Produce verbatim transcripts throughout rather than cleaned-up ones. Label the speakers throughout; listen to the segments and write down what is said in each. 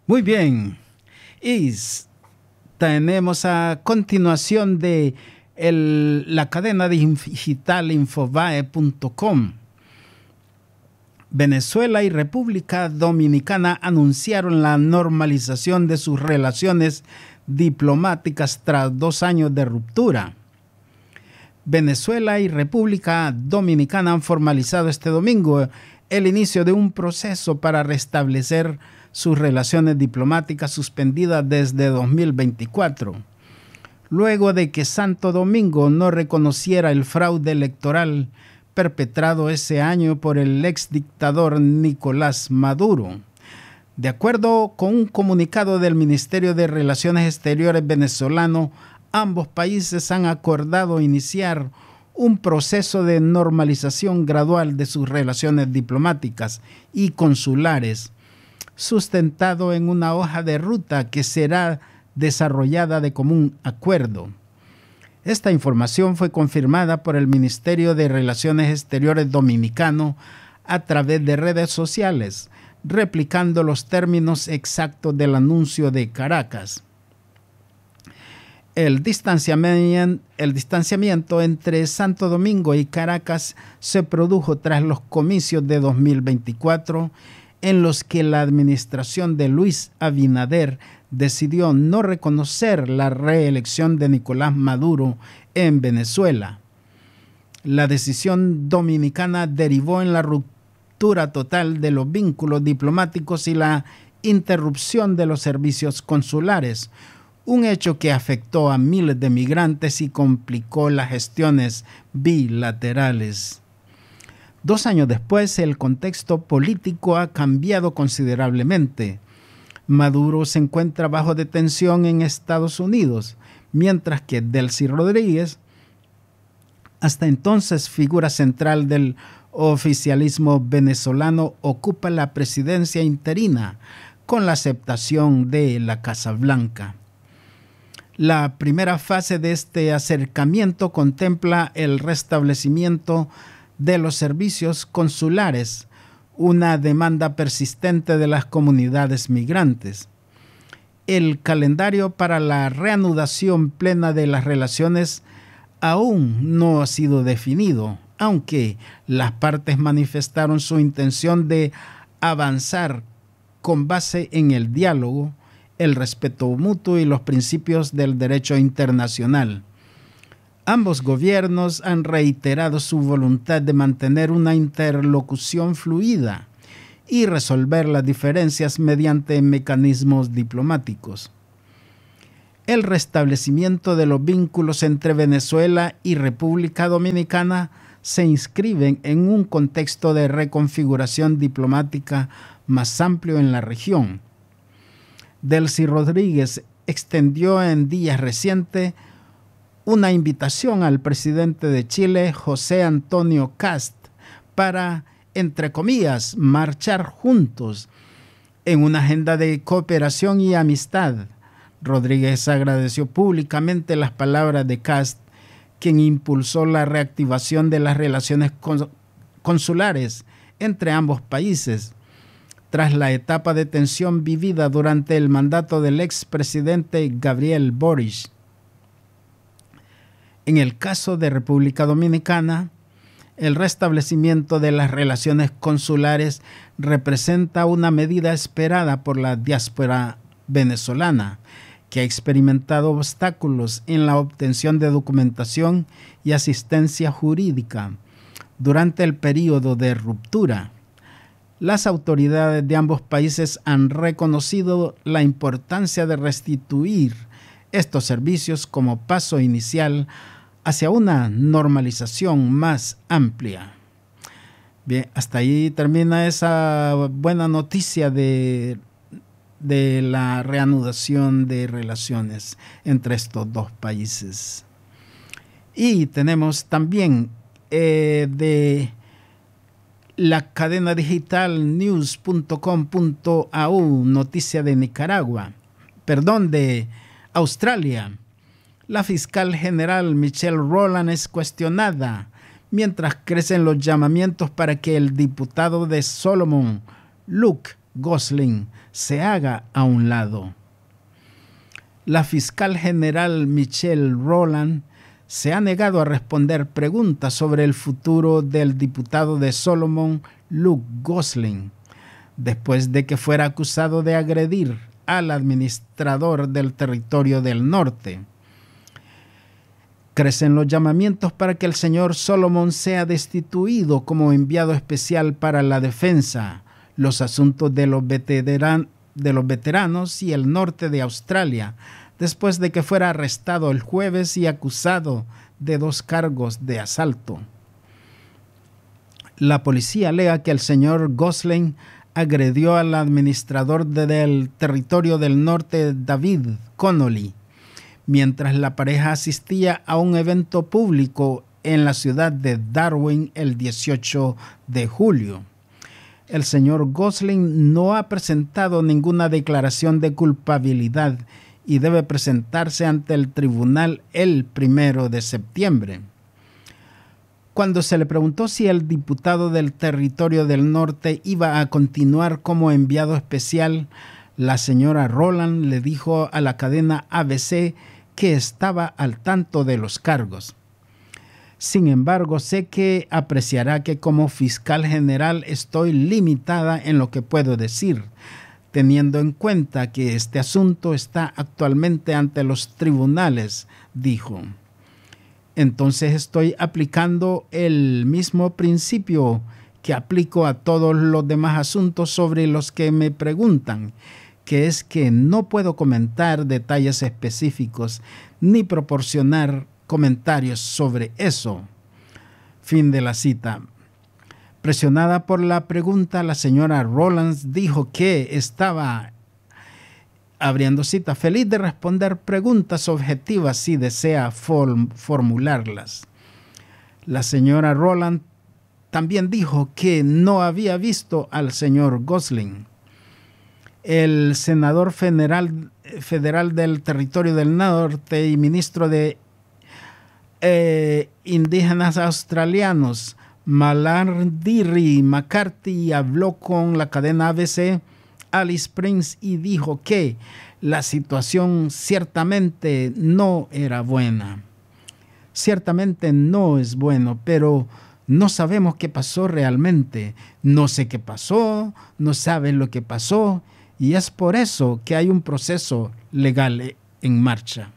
Speaker 1: Muy bien. Y tenemos a continuación de el, la cadena digital infobae punto com. Venezuela y República Dominicana anunciaron la normalización de sus relaciones diplomáticas tras dos años de ruptura. Venezuela y República Dominicana han formalizado este domingo el inicio de un proceso para restablecer sus relaciones diplomáticas suspendidas desde dos mil veinticuatro, luego de que Santo Domingo no reconociera el fraude electoral perpetrado ese año por el exdictador Nicolás Maduro. De acuerdo con un comunicado del Ministerio de Relaciones Exteriores venezolano, ambos países han acordado iniciar un proceso de normalización gradual de sus relaciones diplomáticas y consulares, sustentado en una hoja de ruta que será desarrollada de común acuerdo. Esta información fue confirmada por el Ministerio de Relaciones Exteriores dominicano a través de redes sociales, replicando los términos exactos del anuncio de Caracas. El distanciamiento, el distanciamiento entre Santo Domingo y Caracas se produjo tras los comicios de dos mil veinticuatro, en los que la administración de Luis Abinader decidió no reconocer la reelección de Nicolás Maduro en Venezuela. La decisión dominicana derivó en la ruptura total de los vínculos diplomáticos y la interrupción de los servicios consulares, un hecho que afectó a miles de migrantes y complicó las gestiones bilaterales. Dos años después, el contexto político ha cambiado considerablemente. Maduro se encuentra bajo detención en Estados Unidos, mientras que Delcy Rodríguez, hasta entonces figura central del oficialismo venezolano, ocupa la presidencia interina con la aceptación de la Casa Blanca. La primera fase de este acercamiento contempla el restablecimiento de los servicios consulares, una demanda persistente de las comunidades migrantes. El calendario para la reanudación plena de las relaciones aún no ha sido definido, aunque las partes manifestaron su intención de avanzar con base en el diálogo, el respeto mutuo y los principios del derecho internacional. Ambos gobiernos han reiterado su voluntad de mantener una interlocución fluida y resolver las diferencias mediante mecanismos diplomáticos. El restablecimiento de los vínculos entre Venezuela y República Dominicana se inscriben en un contexto de reconfiguración diplomática más amplio en la región. Delcy Rodríguez extendió en días recientes una invitación al presidente de Chile, José Antonio Kast, para, entre comillas, marchar juntos en una agenda de cooperación y amistad. Rodríguez agradeció públicamente las palabras de Kast, quien impulsó la reactivación de las relaciones consulares entre ambos países, tras la etapa de tensión vivida durante el mandato del expresidente Gabriel Boric. En el caso de República Dominicana, el restablecimiento de las relaciones consulares representa una medida esperada por la diáspora venezolana, que ha experimentado obstáculos en la obtención de documentación y asistencia jurídica durante el período de ruptura. Las autoridades de ambos países han reconocido la importancia de restituir estos servicios como paso inicial hacia una normalización más amplia. Bien, hasta ahí termina esa buena noticia de, de la reanudación de relaciones entre estos dos países. Y tenemos también eh, de la cadena digital news punto com punto a u, noticia de Nicaragua, perdón, de Australia. La fiscal general Michelle Rowland es cuestionada, mientras crecen los llamamientos para que el diputado de Solomon, Luke Gosling se haga a un lado. La fiscal general Michelle Rowland se ha negado a responder preguntas sobre el futuro del diputado de Solomon, Luke Gosling, después de que fuera acusado de agredir al administrador del Territorio del Norte. Crecen los llamamientos para que el señor Solomon sea destituido como enviado especial para la defensa, los asuntos de los, veteran- de los veteranos y el norte de Australia, después de que fuera arrestado el jueves y acusado de dos cargos de asalto. La policía alega que el señor Gosling agredió al administrador de, del Territorio del Norte, David Connolly, mientras la pareja asistía a un evento público en la ciudad de Darwin el dieciocho de julio. El señor Gosling no ha presentado ninguna declaración de culpabilidad y debe presentarse ante el tribunal el primero de septiembre. Cuando se le preguntó si el diputado del Territorio del Norte iba a continuar como enviado especial, la señora Rowland le dijo a la cadena A B C que estaba al tanto de los cargos. Sin embargo, sé que apreciará que como fiscal general estoy limitada en lo que puedo decir, teniendo en cuenta que este asunto está actualmente ante los tribunales, dijo. Entonces estoy aplicando el mismo principio que aplico a todos los demás asuntos sobre los que me preguntan, que es que no puedo comentar detalles específicos ni proporcionar comentarios sobre eso. Fin de la cita. Presionada por la pregunta, la señora Rowland dijo que estaba, abriendo cita, feliz de responder preguntas objetivas si desea form- formularlas. La señora Rowland también dijo que no había visto al señor Gosling. El senador federal, federal del Territorio del Norte y ministro de eh, Indígenas Australianos, Malarndirri McCarthy, habló con la cadena A B C, Alice Prince, y dijo que la situación ciertamente no era buena. Ciertamente no es bueno, pero no sabemos qué pasó realmente. No sé qué pasó, no saben lo que pasó, y es por eso que hay un proceso legal en marcha.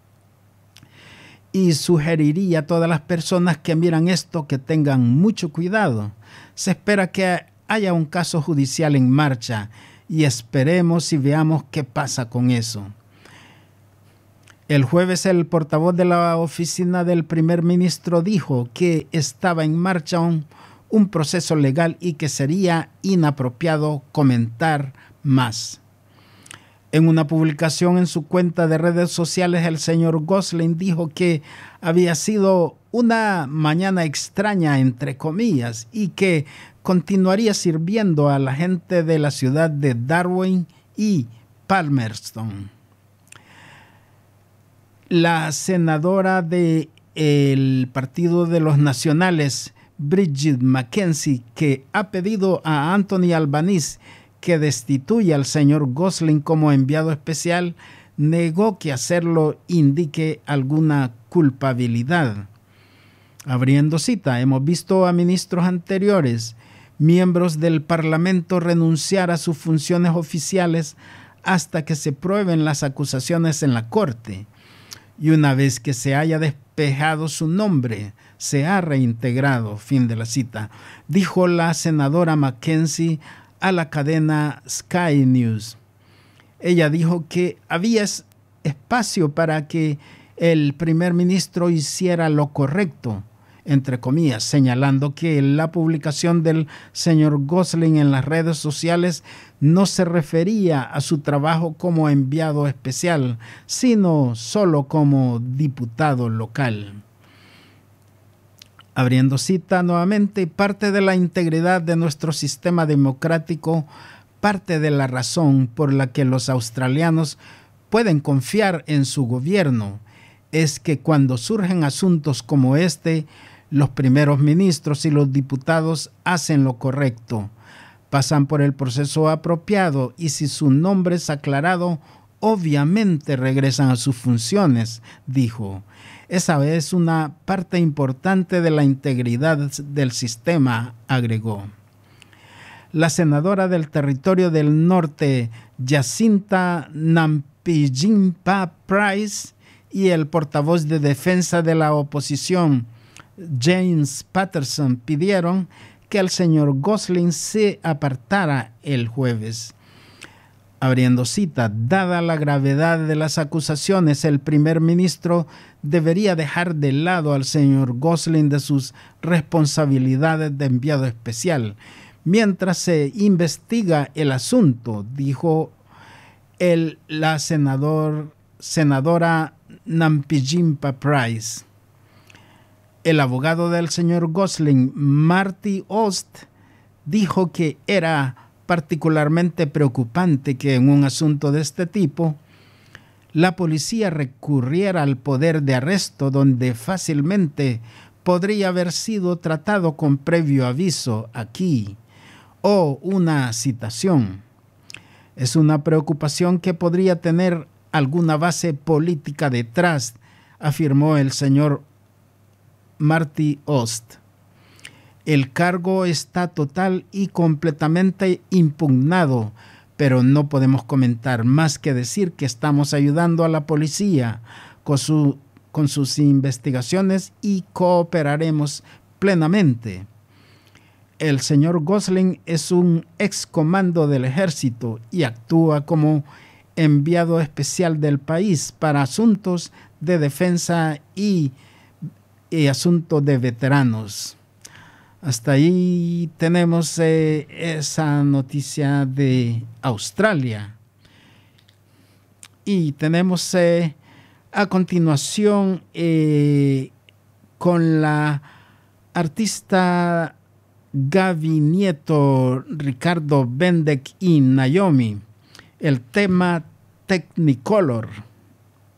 Speaker 1: Y sugeriría a todas las personas que miran esto que tengan mucho cuidado. Se espera que haya un caso judicial en marcha y esperemos y veamos qué pasa con eso. El jueves el portavoz de la oficina del primer ministro dijo que estaba en marcha un, un proceso legal y que sería inapropiado comentar más. En una publicación en su cuenta de redes sociales, el señor Gosling dijo que había sido una mañana extraña, entre comillas, y que continuaría sirviendo a la gente de la ciudad de Darwin y Palmerston. La senadora del Partido de los Nacionales, Bridget McKenzie, que ha pedido a Anthony Albanese que destituya al señor Gosling como enviado especial, negó que hacerlo indique alguna culpabilidad. Abriendo cita, hemos visto a ministros anteriores, miembros del Parlamento, renunciar a sus funciones oficiales hasta que se prueben las acusaciones en la corte. Y una vez que se haya despejado su nombre, se ha reintegrado. Fin de la cita. Dijo la senadora McKenzie a la cadena Sky News. Ella dijo que había espacio para que el primer ministro hiciera lo correcto, entre comillas, señalando que la publicación del señor Gosling en las redes sociales no se refería a su trabajo como enviado especial, sino solo como diputado local. Abriendo cita nuevamente, parte de la integridad de nuestro sistema democrático, parte de la razón por la que los australianos pueden confiar en su gobierno, es que cuando surgen asuntos como este, los primeros ministros y los diputados hacen lo correcto. pasan por el proceso apropiado y si su nombre es aclarado, obviamente regresan a sus funciones, dijo. Esa es una parte importante de la integridad del sistema, agregó. La senadora del Territorio del Norte, Jacinta Nampijinpa Price, y el portavoz de defensa de la oposición, James Patterson, pidieron que el señor Gosling se apartara el jueves. Abriendo cita, dada la gravedad de las acusaciones, el primer ministro debería dejar de lado al señor Gosling de sus responsabilidades de enviado especial mientras se investiga el asunto, dijo el, la senador, senadora Nampijinpa Price. El abogado del señor Gosling, Marty Ost, dijo que era particularmente preocupante que en un asunto de este tipo la policía recurriera al poder de arresto donde fácilmente podría haber sido tratado con previo aviso aquí o una citación. Es una preocupación que podría tener alguna base política detrás, afirmó el señor Marty Ost. El cargo está total y completamente impugnado, pero no podemos comentar más que decir que estamos ayudando a la policía con, su, con sus investigaciones y cooperaremos plenamente. El señor Gosling es un ex comando del ejército y actúa como enviado especial del país para asuntos de defensa y, y asuntos de veteranos. Hasta ahí tenemos eh, esa noticia de Australia. Y tenemos eh, a continuación eh, con la artista Gaby Nieto, Ricardo Bendek y Naomi, el tema Technicolor.